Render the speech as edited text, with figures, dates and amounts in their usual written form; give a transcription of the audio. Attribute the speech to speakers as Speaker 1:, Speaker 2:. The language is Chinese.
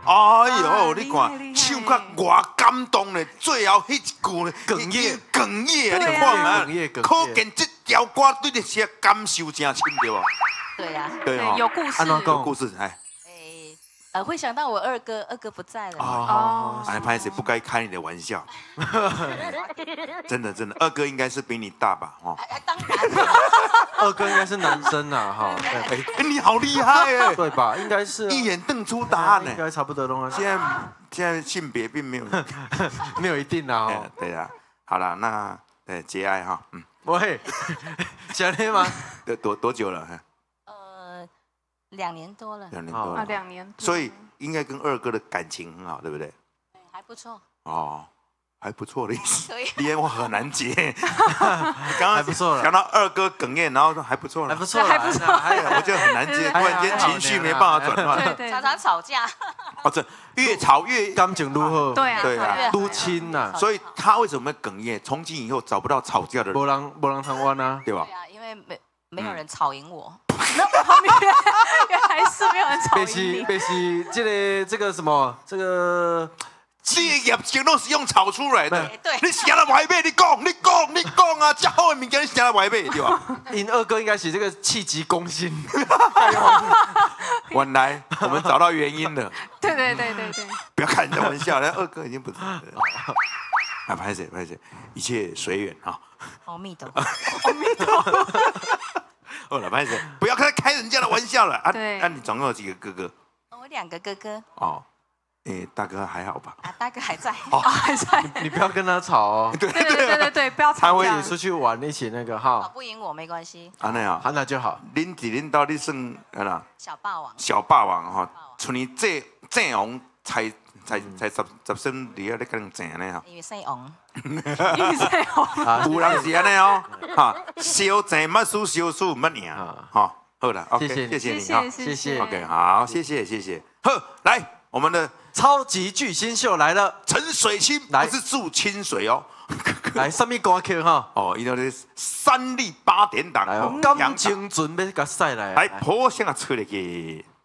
Speaker 1: 哎呦，你看唱甲偌感动咧，最后迄一句咧，哽咽，你看嘛，可见这条歌对你些感受真深对吧？
Speaker 2: 对呀，
Speaker 1: 对哦，
Speaker 3: 有故事，
Speaker 1: 有故事，哎。
Speaker 2: 会想到我二哥不在了。
Speaker 1: 哦，哎，拍谁不该开你的玩笑？真的，二哥应该是比你大吧？哦，
Speaker 2: 当然，
Speaker 4: 二哥应该是男生呐，哈。
Speaker 1: 哎，你好厉害哎，
Speaker 4: 对吧？应该是
Speaker 1: 一眼瞪出答案呢，
Speaker 4: 应该差不多咯。
Speaker 1: 现在性别并没有
Speaker 4: 没有一定啊。
Speaker 1: 对啊，好了，那节哀哈，
Speaker 4: 喂，想听吗？
Speaker 1: 多久了
Speaker 2: 2年多了。
Speaker 1: 2年多了
Speaker 3: ，2年多。
Speaker 1: 所以应该跟二哥的感情很好，对不对？
Speaker 2: 还不错。
Speaker 1: 哦，还不错的意思。
Speaker 2: 可以。
Speaker 1: 连我很难接。刚刚
Speaker 4: 还不错了。
Speaker 1: 讲到二哥哽咽，然后说还不错了，
Speaker 4: 还不错，
Speaker 1: 我就很难接，突然间情绪没办法转换。
Speaker 2: 常常吵架。
Speaker 1: 哦，这越吵越
Speaker 4: 感情如何？
Speaker 3: 对啊，
Speaker 4: 愈亲呐。
Speaker 1: 所以他为什么哽咽？从今以后找不到吵架的人，
Speaker 4: 没人通弯啊，
Speaker 1: 对吧？
Speaker 2: 对啊，因为没有人吵赢我。
Speaker 3: 原来是没有人吵赢你。
Speaker 4: 北西这个什么这个。
Speaker 1: 你的业绩都是用炒出来的，
Speaker 2: 对，
Speaker 1: 你写了歪背，你讲啊，这好的物件你写了歪背，对吧？
Speaker 4: 因二哥应该是这个气急攻心。
Speaker 1: 原来我们找到原因了。
Speaker 3: 对。
Speaker 1: 不要开人家玩笑，那二哥已经不是。啊，拍谁，一切随缘啊。
Speaker 2: 阿弥陀。
Speaker 1: 好了，拍谁，不要开人家的玩笑了啊！
Speaker 3: 对，
Speaker 1: 那你总共有几个哥哥？
Speaker 2: 我2个哥哥。
Speaker 1: 哦。大哥还好吧？
Speaker 2: 大哥还在，
Speaker 3: 还在。
Speaker 4: 你不要跟他吵哦。
Speaker 3: 对，不要吵架。
Speaker 4: 他会出去玩，一起那个哈。
Speaker 2: 吵不赢我没关系。
Speaker 1: 啊那样，
Speaker 4: 那就好。
Speaker 1: 恁到底算啦？
Speaker 2: 小霸王。
Speaker 1: 小霸王哈，像你这王才10升里啊，你可能正呢哈。
Speaker 2: 因为姓王。
Speaker 1: 有人是安尼哦，哈，小正乜输小输乜赢，哈，好了 ，OK， 谢谢你哈，
Speaker 4: 谢谢
Speaker 1: ，OK， 好，谢谢，呵，来，我们的
Speaker 4: 超级巨星秀来了，
Speaker 1: 陈水清不是住清水哦，
Speaker 4: 来，什么歌曲哈？
Speaker 1: 哦，伊那是3立8点档，
Speaker 4: 感情准备甲赛来，
Speaker 1: 来，破声啊，吹了去。